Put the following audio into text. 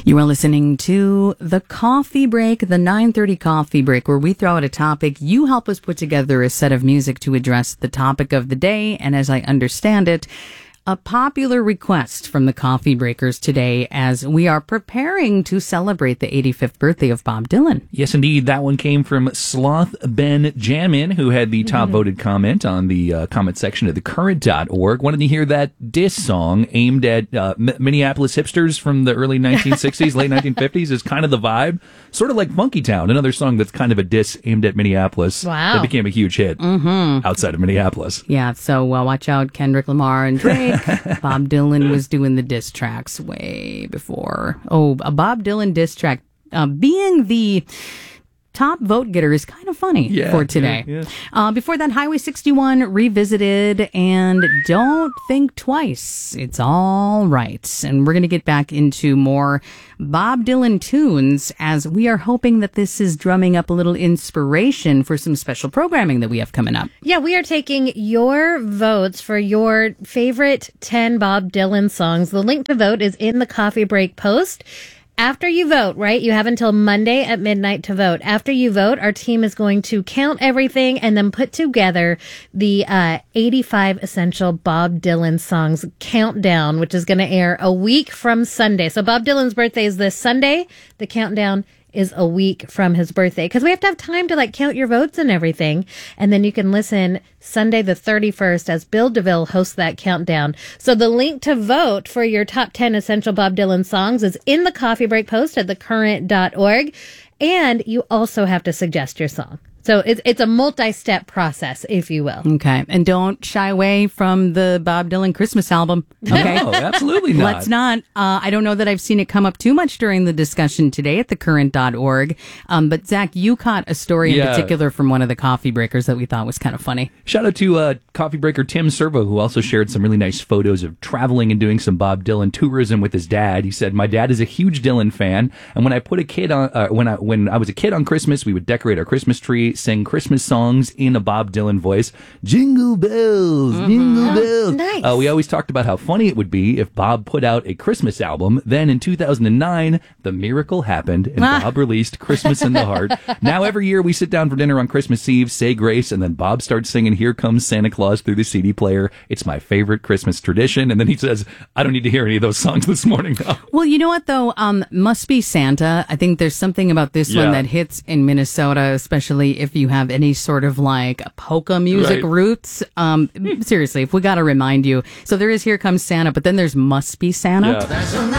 You are listening to The Coffee Break, the 9:30 Coffee Break, where we throw out a topic. You help us put together a set of music to address the topic of the day. And as I understand it, a popular request from the Coffee Breakers today as we are preparing to celebrate the 85th birthday of Bob Dylan. Yes, indeed. That one came from Sloth Ben Jamin, who had the top voted comment on the comment section of thecurrent.org. Wanted to hear that diss song aimed at Minneapolis hipsters from the early 1960s, late 1950s is kind of the vibe. Sort of like Funky Town, another song that's kind of a diss aimed at Minneapolis. Wow. That became a huge hit outside of Minneapolis. Yeah, so watch out, Kendrick Lamar and Drake. Bob Dylan was doing the diss tracks way before. Oh, a Bob Dylan diss track being the top vote getter is kind of funny for today. Yeah. Before that, Highway 61 revisited and Don't Think Twice. It's all right. And we're going to get back into more Bob Dylan tunes as we are hoping that this is drumming up a little inspiration for some special programming that we have coming up. Yeah, we are taking your votes for your favorite 10 Bob Dylan songs. The link to vote is in the Coffee Break post. After you vote, right, you have until Monday at midnight to vote. After you vote, our team is going to count everything and then put together the 85 essential Bob Dylan songs countdown, which is going to air a week from Sunday. So Bob Dylan's birthday is this Sunday. The countdown is a week from his birthday because we have to have time to count your votes and everything. And then you can listen Sunday the 31st as Bill DeVille hosts that countdown. So the link to vote for your top 10 essential Bob Dylan songs is in the Coffee Break post at thecurrent.org. And you also have to suggest your song. So it's a multi-step process, if you will. Okay. And don't shy away from the Bob Dylan Christmas album. Okay. No, absolutely not. Let's not. I don't know that I've seen it come up too much during the discussion today at thecurrent.org. But Zach, you caught a story in particular from one of the Coffee Breakers that we thought was kind of funny. Shout out to Coffee Breaker Tim Servo, who also shared some really nice photos of traveling and doing some Bob Dylan tourism with his dad. He said, "My dad is a huge Dylan fan, and when I put a kid on, when I was a kid on Christmas, we would decorate our Christmas tree, sing Christmas songs in a Bob Dylan voice. Jingle bells, jingle bells." Nice. We always talked about how funny it would be if Bob put out a Christmas album. Then in 2009, the miracle happened, and Bob released Christmas in the Heart. Now every year we sit down for dinner on Christmas Eve, say grace, and then Bob starts singing Here Comes Santa Claus through the CD player. It's my favorite Christmas tradition. And then he says, I don't need to hear any of those songs this morning, though. Well, you know what, though? Must Be Santa. I think there's something about this one that hits in Minnesota, especially if you have any sort of polka music roots. Seriously, if we got to remind you. So there is Here Comes Santa, but then there's Must Be Santa. Yeah.